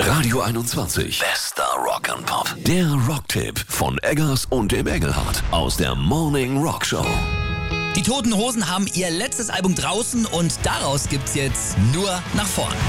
Radio 21. Bester Rock and Pop. Der Rocktipp von Eggers und dem Engelhardt aus der Morning Rock Show. Die Toten Hosen haben ihr letztes Album draußen und daraus gibt's jetzt nur nach vorn.